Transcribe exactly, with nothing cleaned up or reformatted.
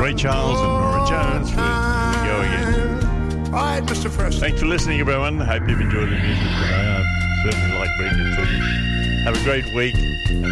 Ray Charles and Nora Jones with Go Again. Right, Mister Preston. Thanks for listening, everyone. Hope you've enjoyed the music today. I certainly like bringing it to you. Have a great week. And